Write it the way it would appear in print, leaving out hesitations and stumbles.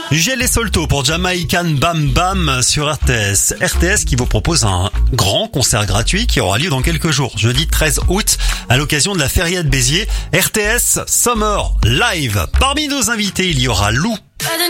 Gel et Solto pour Jamaican Bam Bam sur RTS. RTS qui vous propose un grand concert gratuit qui aura lieu dans quelques jours, jeudi 13 août, à l'occasion de la Feria de Béziers. RTS Summer Live. Parmi nos invités, il y aura Lou.